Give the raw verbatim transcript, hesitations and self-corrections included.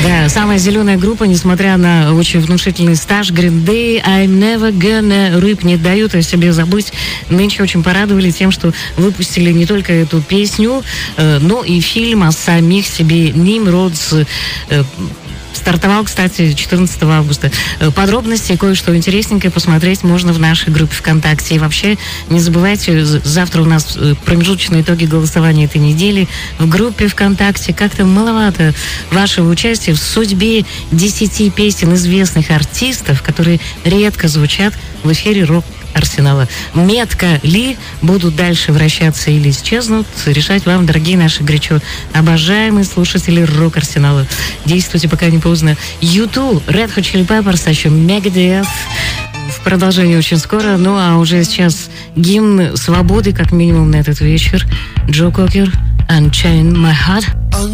Да, самая зеленая группа, несмотря на очень внушительный стаж, Green Day, I'm never gonna, рыб не дают о себе забыть. Нынче очень порадовали тем, что выпустили не только эту песню, но и фильм о самих себе. Nimrods стартовал, кстати, четырнадцатого августа. Подробности и кое-что интересненькое посмотреть можно в нашей группе ВКонтакте. И вообще, не забывайте, завтра у нас промежуточные итоги голосования этой недели в группе ВКонтакте. Как-то маловато вашего участия в судьбе десяти песен известных артистов, которые редко звучат в эфире рок Арсенала. Метко ли будут дальше вращаться или исчезнут, решать вам, дорогие наши горячо обожаемые слушатели рок Арсенала. Действуйте, пока не поздно. ю ту, Red Hot Chili Peppers, а еще Megadeth. В продолжении очень скоро. Ну, а уже сейчас гимн свободы, как минимум, на этот вечер. Джо Кокер, Unchain My Heart.